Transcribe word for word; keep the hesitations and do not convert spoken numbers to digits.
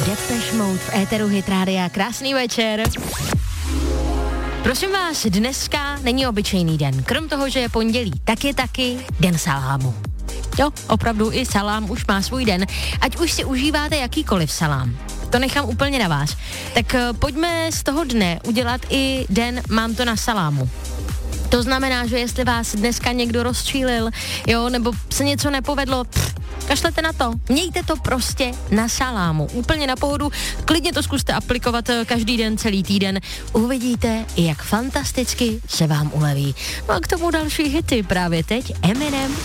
Depeche Mode v éteru Hit Rádia. Krásný večer. Prosím vás, dneska není obyčejný den. Krom toho, že je pondělí, tak je taky den salámu. Jo, opravdu i salám už má svůj den. Ať už si užíváte jakýkoliv salám. To nechám úplně na vás. Tak pojďme z toho dne udělat i den mám to na salámu. To znamená, že jestli vás dneska někdo rozčílil, jo, nebo se něco nepovedlo, pff, kašlete na to. Mějte to prostě na salámu. Úplně na pohodu. Klidně to zkuste aplikovat každý den, celý týden. Uvidíte, jak fantasticky se vám uleví. No a k tomu další hity právě teď. Eminem